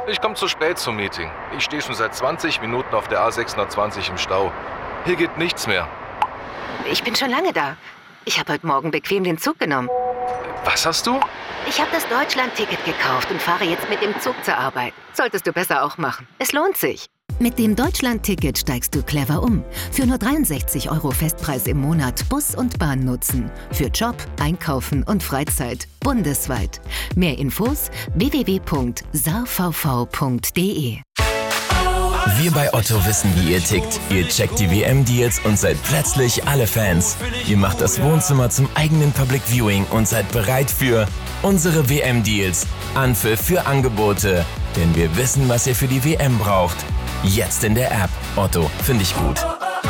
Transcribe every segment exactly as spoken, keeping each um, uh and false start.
Ich komme zu spät zum Meeting. Ich stehe schon seit zwanzig Minuten auf der A sechshundertzwanzig im Stau. Hier geht nichts mehr. Ich bin schon lange da. Ich habe heute Morgen bequem den Zug genommen. Was hast du? Ich habe das Deutschland-Ticket gekauft und fahre jetzt mit dem Zug zur Arbeit. Solltest du besser auch machen. Es lohnt sich. Mit dem Deutschland-Ticket steigst du clever um. Für nur dreiundsechzig Euro Festpreis im Monat Bus und Bahn nutzen. Für Job, Einkaufen und Freizeit. Bundesweit. Mehr Infos w w w punkt saarvv punkt de. Wir bei Otto wissen, wie ihr tickt. Ihr checkt die W M-Deals und seid plötzlich alle Fans. Ihr macht das Wohnzimmer zum eigenen Public Viewing und seid bereit für unsere W M-Deals. Anpfiff für Angebote. Denn wir wissen, was ihr für die W M braucht. Jetzt in der App. Otto, finde ich gut.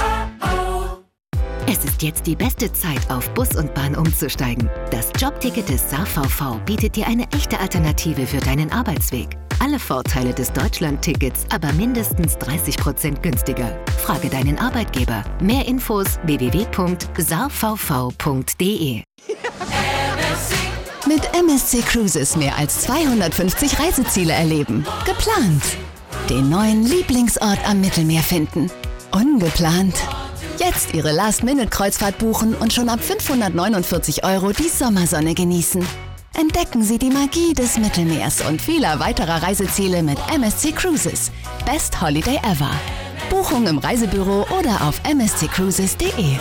Es ist jetzt die beste Zeit, auf Bus und Bahn umzusteigen. Das Jobticket des SaarVV bietet dir eine echte Alternative für deinen Arbeitsweg. Alle Vorteile des Deutschland-Tickets, aber mindestens dreißig Prozent günstiger. Frage deinen Arbeitgeber. Mehr Infos w w w punkt saarvv punkt de. Mit M S C Cruises mehr als zweihundertfünfzig Reiseziele erleben. Geplant. Den neuen Lieblingsort am Mittelmeer finden. Ungeplant. Jetzt Ihre Last-Minute-Kreuzfahrt buchen und schon ab fünfhundertneunundvierzig Euro die Sommersonne genießen. Entdecken Sie die Magie des Mittelmeers und vieler weiterer Reiseziele mit M S C Cruises. Best Holiday ever. Buchung im Reisebüro oder auf m s c cruises punkt de.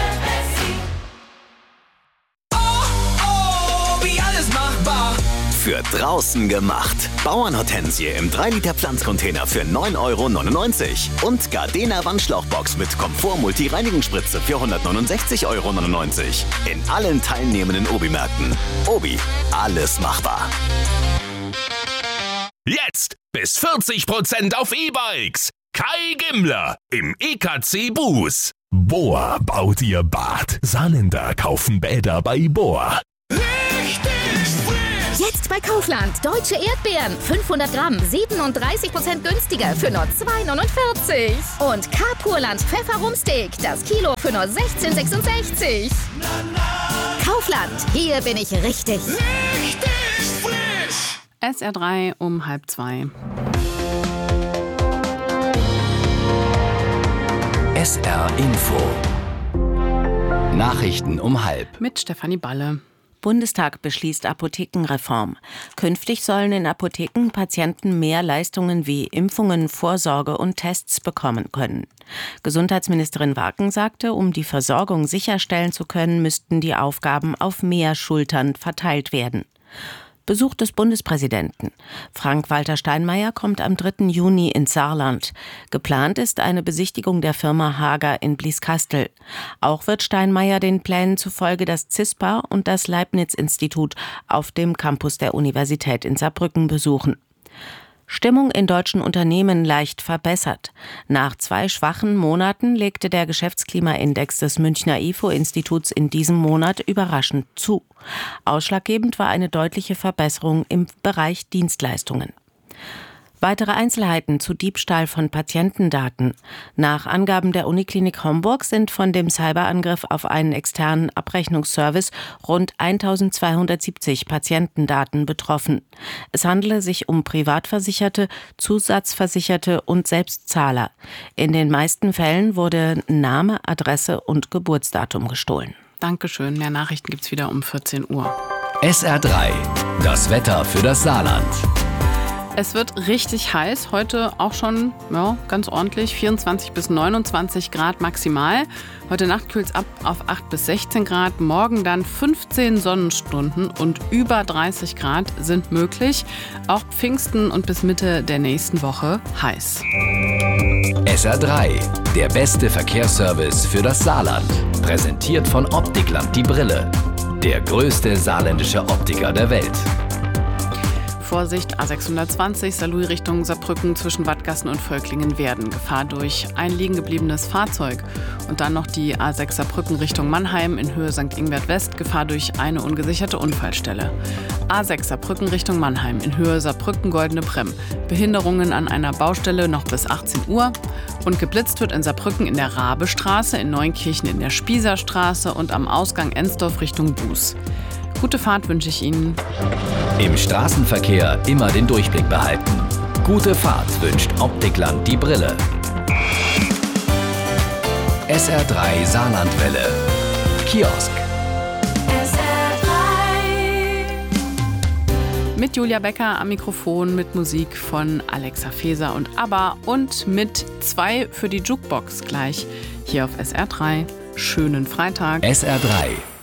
Für draußen gemacht. Bauernhortensie im drei Liter Pflanzcontainer für neun Euro neunundneunzig. Und Gardena Wandschlauchbox mit Komfort-Multi-Reinigungsspritze für hundertneunundsechzig Euro neunundneunzig. In allen teilnehmenden Obi-Märkten. Obi, alles machbar. Jetzt bis vierzig Prozent auf E-Bikes. Kai Gimmler im E K C Buß. Bohr baut ihr Bad. Saarländer kaufen Bäder bei Bohr. Jetzt bei Kaufland. Deutsche Erdbeeren. fünfhundert Gramm. siebenunddreißig Prozent günstiger für nur zwei neunundvierzig. Und K-Purland Pfefferumsteak. Das Kilo für nur sechzehn sechsundsechzig. Kaufland. Hier bin ich richtig. Richtig frisch. S R drei um halb zwei. S R Info. Nachrichten um halb. Mit Stefanie Balle. Bundestag beschließt Apothekenreform. Künftig sollen in Apotheken Patienten mehr Leistungen wie Impfungen, Vorsorge und Tests bekommen können. Gesundheitsministerin Waken sagte, um die Versorgung sicherstellen zu können, müssten die Aufgaben auf mehr Schultern verteilt werden. Besuch des Bundespräsidenten. Frank-Walter Steinmeier kommt am dritten Juni ins Saarland. Geplant ist eine Besichtigung der Firma Hager in Blieskastel. Auch wird Steinmeier den Plänen zufolge das CISPA und das Leibniz-Institut auf dem Campus der Universität in Saarbrücken besuchen. Stimmung in deutschen Unternehmen leicht verbessert. Nach zwei schwachen Monaten legte der Geschäftsklimaindex des Münchner I F O-Instituts in diesem Monat überraschend zu. Ausschlaggebend war eine deutliche Verbesserung im Bereich Dienstleistungen. Weitere Einzelheiten zu Diebstahl von Patientendaten. Nach Angaben der Uniklinik Homburg sind von dem Cyberangriff auf einen externen Abrechnungsservice rund eintausendzweihundertsiebzig Patientendaten betroffen. Es handele sich um Privatversicherte, Zusatzversicherte und Selbstzahler. In den meisten Fällen wurde Name, Adresse und Geburtsdatum gestohlen. Dankeschön. Mehr Nachrichten gibt's wieder um vierzehn Uhr. S R drei. Das Wetter für das Saarland. Es wird richtig heiß, heute auch schon ja, ganz ordentlich, vierundzwanzig bis neunundzwanzig Grad maximal. Heute Nacht kühlt es ab auf acht bis sechzehn Grad, morgen dann fünfzehn Sonnenstunden und über dreißig Grad sind möglich. Auch Pfingsten und bis Mitte der nächsten Woche heiß. S R drei, der beste Verkehrsservice für das Saarland. Präsentiert von Optikland die Brille, der größte saarländische Optiker der Welt. Vorsicht, A sechshundertzwanzig, Saarlouis Richtung Saarbrücken zwischen Wattgassen und Völklingen werden. Gefahr durch ein liegen gebliebenes Fahrzeug. Und dann noch die A sechs Saarbrücken Richtung Mannheim in Höhe Sankt Ingbert West. Gefahr durch eine ungesicherte Unfallstelle. A sechs Saarbrücken Richtung Mannheim in Höhe Saarbrücken Goldene Bremm. Behinderungen an einer Baustelle noch bis achtzehn Uhr. Und geblitzt wird in Saarbrücken in der Rabestraße, in Neunkirchen in der Spießerstraße und am Ausgang Ensdorf Richtung Buß. Gute Fahrt wünsche ich Ihnen. Im Straßenverkehr immer den Durchblick behalten. Gute Fahrt wünscht Optikland die Brille. S R drei Saarlandwelle. Kiosk. S R drei. Mit Julia Becker am Mikrofon, mit Musik von Alexa Feser und ABBA und mit zwei für die Jukebox gleich hier auf S R drei. Schönen Freitag. S R drei.